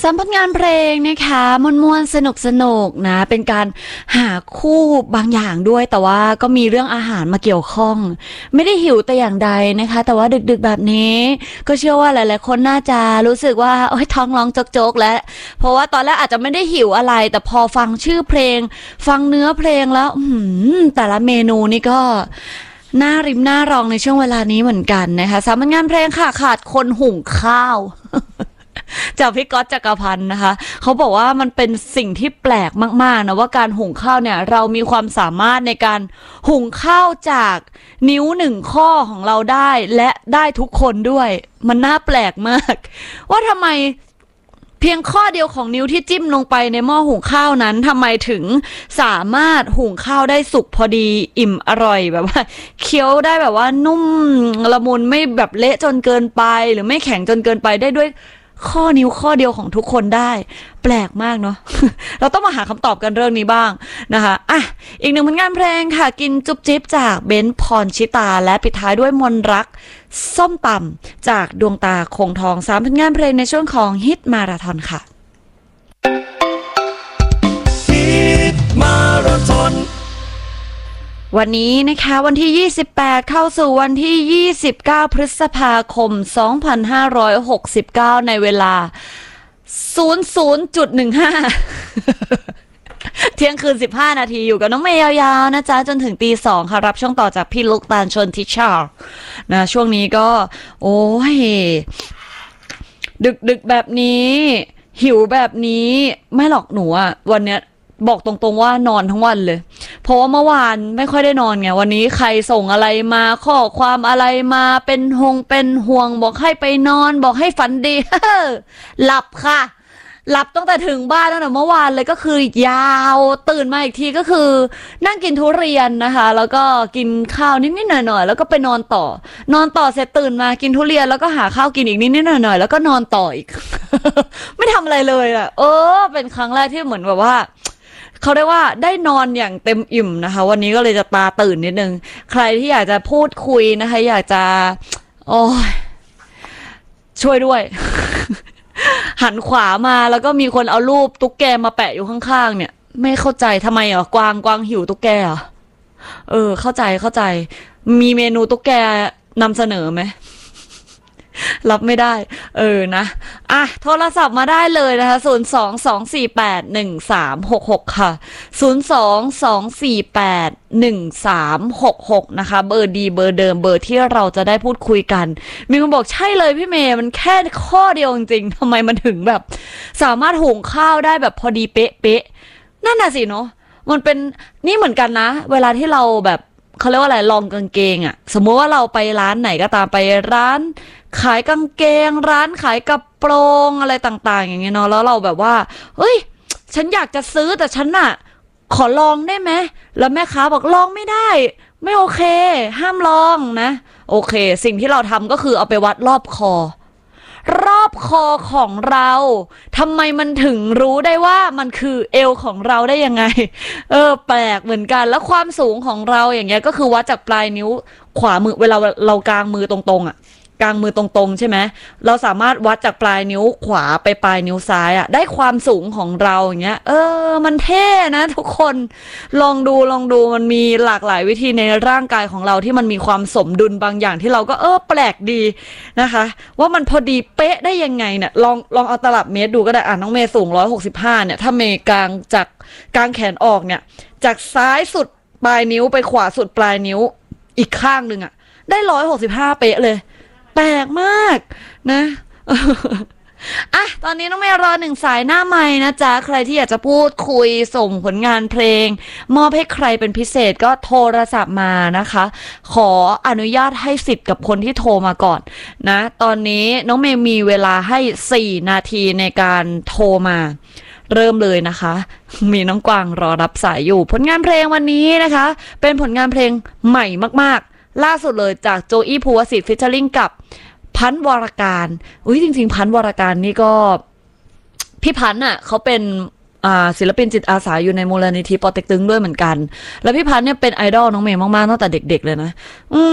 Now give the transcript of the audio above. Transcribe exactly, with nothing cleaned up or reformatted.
สำหรับงานเพลงนะคะมวนๆสนุกสนุกนะเป็นการหาคู่บางอย่างด้วยแต่ว่าก็มีเรื่องอาหารมาเกี่ยวข้องไม่ได้หิวแต่อย่างใดนะคะแต่ว่าดึกๆแบบนี้ก็เชื่อว่าหลายๆคนน่าจะรู้สึกว่าโอ๊ยท้องร้องโจกๆแล้วเพราะว่าตอนแรกอาจจะไม่ได้หิวอะไรแต่พอฟังชื่อเพลงฟังเนื้อเพลงแล้วอืมแต่ละเมนูนี่ก็หน้าริมหน้ารองในช่วงเวลานี้เหมือนกันนะคะสำหรับงานเพลงค่ะขาดคนหุงข้าวจากพี่ก๊อตจักรพันธ์นะคะเขาบอกว่ามันเป็นสิ่งที่แปลกมากๆนะว่าการหุงข้าวเนี่ยเรามีความสามารถในการหุงข้าวจากนิ้วหนึ่งข้อของเราได้และได้ทุกคนด้วยมันน่าแปลกมากว่าทำไมเพียงข้อเดียวของนิ้วที่จิ้มลงไปในหม้อหุงข้าวนั้นทำไมถึงสามารถหุงข้าวได้สุกพอดีอิ่มอร่อยแบบว่าเคี้ยวได้แบบว่านุ่มละมุนไม่แบบเละจนเกินไปหรือไม่แข็งจนเกินไปได้ด้วยข้อนิ้วข้อเดียวของทุกคนได้แปลกมากเนาะ เราต้องมาหาคำตอบกันเรื่องนี้บ้างนะคะอ่ะอีกหนึ่งผลงานเพลงค่ะกินจุ๊บจิ๊บจากเบนซ์พรชิตาและปิดท้ายด้วยมนรักส้มตำจากดวงตาคงทองสามผลงานเพลงในช่วงของฮิตมาราธอนค่ะฮิตมาราธอนวันนี้นะคะวันที่ยี่สิบแปดเข้าสู่วันที่ยี่สิบเก้าพฤษภาคมสองพันห้าร้อยหกสิบเก้าในเวลา ศูนย์ ศูนย์ จุด หนึ่ง ห้า เที่ยงคืนสิบห้านาทีอยู่กับน้องเมย์ยาวๆนะจ๊ะจนถึงตีสองค่ะรับช่วงต่อจากพี่ลูกตาลชนทิชาร์นะช่วงนี้ก็โอ้ยดึกๆแบบนี้หิวแบบนี้ไม่หรอกหนูอะวันเนี้ยบอกตรงๆว่านอนทั้งวันเลยเพราะว่าเมื่อวานไม่ค่อยได้นอนไงวันนี้ใครส่งอะไรมาข้อความอะไรมาเป็นหงเป็นห่วงบอกให้ไปนอนบอกให้ฝันดี หลับค่ะหลับตั้งแต่ถึงบ้านตั้งแต่เมื่อวานเลยก็คือยาวตื่นมาอีกทีก็คือนั่งกินทุเรียนนะคะแล้วก็กินข้าวนิดๆหน่อยๆแล้วก็ไปนอนต่อนอนต่อเสร็จตื่นมากินทุเรียนแล้วก็หาข้าวกินอีกนิดๆหน่อยๆแล้วก็นอนต่ออีก ไม่ทำอะไรเลยอ่ะเออเป็นครั้งแรกที่เหมือนแบบว่าเขาได้ว่าได้นอนอย่างเต็มอิ่มนะคะวันนี้ก็เลยจะตาตื่นนิดนึงใครที่อยากจะพูดคุยนะคะอยากจะโอ้ยช่วยด้วย หันขวามาแล้วก็มีคนเอารูปตุ๊กแกมาแปะอยู่ข้างๆเนี่ยไม่เข้าใจทำไมอ่ะกวางกวางหิวตุ๊กแกอ่ะเออเข้าใจเข้าใจมีเมนูตุ๊กแกนำเสนอไหมรับไม่ได้เออนะอ่ะโทรศัพท์มาได้เลยนะคะศูนย์ สอง สอง สี่ แปด หนึ่ง สาม หก หกค่ะศูนย์ สอง สอง สี่ แปด หนึ่ง สาม หก หกนะคะเบอร์ดีเบอร์เดิมเบอร์ที่เราจะได้พูดคุยกันมีคนบอกใช่เลยพี่เมย์มันแค่ข้อเดียวจริงๆทำไมมันถึงแบบสามารถหุงข้าวได้แบบพอดีเป๊ะๆนั่นน่ะสิเนาะมันเป็นนี่เหมือนกันนะเวลาที่เราแบบเขาเรียกว่าอะไรลองกางเกงอะสมมติว่าเราไปร้านไหนก็ตามไปร้านขายกางเกงร้านขายกระโปรงอะไรต่างๆอย่างเงี้ยเนาะแล้วเราแบบว่าเฮ้ยฉันอยากจะซื้อแต่ฉันน่ะขอลองได้ไหมแล้วแม่ค้าบอกลองไม่ได้ไม่โอเคห้ามลองนะโอเคสิ่งที่เราทำก็คือเอาไปวัดรอบคอรอบคอของเราทำไมมันถึงรู้ได้ว่ามันคือเอวของเราได้ยังไงเออแปลกเหมือนกันแล้วความสูงของเราอย่างเงี้ยก็คือวัดจากปลายนิ้วขวามือเวลาเรากางมือตรงๆอ่ะกางมือตรงๆใช่ไหมเราสามารถวัดจากปลายนิ้วขวาไปปลายนิ้วซ้ายอ่ะได้ความสูงของเราอย่างเงี้ยเออมันเท่นะทุกคนลองดูลองดูมันมีหลากหลายวิธีในร่างกายของเราที่มันมีความสมดุลบางอย่างที่เราก็เออแปลกดีนะคะว่ามันพอดีเป๊ะได้ยังไงเนี่ยลองลองเอาตลับเมตรดูก็ได้อ่ะน้องเมย์สูงหนึ่งร้อยหกสิบห้าเนี่ยถ้าเมย์กางจากกางแขนออกเนี่ยจากซ้ายสุดปลายนิ้วไปขวาสุดปลายนิ้วอีกข้างนึงอ่ะได้หนึ่งร้อยหกสิบห้าเป๊ะเลยแปลกมากนะอ่ะตอนนี้น้องเมย์รอหนึ่งสายหน้าไมค์นะจ๊ะใครที่อยากจะพูดคุยส่งผลงานเพลงมอบให้ใครเป็นพิเศษก็โทรศัพท์มานะคะขออนุญาตให้สิทธิ์กับคนที่โทรมาก่อนนะตอนนี้น้องเมย์มีเวลาให้สี่นาทีในการโทรมาเริ่มเลยนะคะมีน้องกวางรอรับสายอยู่ผลงานเพลงวันนี้นะคะเป็นผลงานเพลงใหม่มากๆล่าสุดเลยจากโจอี้ภูวสิทธิ์ฟีเจอริ่งกับพันธ์วรการอุ้ยจริงๆพันธ์วรการนี่ก็พี่พันธ์อ่ะเขาเป็นอ่าศิลปินจิตอาสาอยู่ในมูลนิธิปอเต็กตึงด้วยเหมือนกันแล้วพี่พันธ์เนี่ยเป็นไอดอลน้องเมย์มากๆตั้งแต่เด็กๆเลยนะ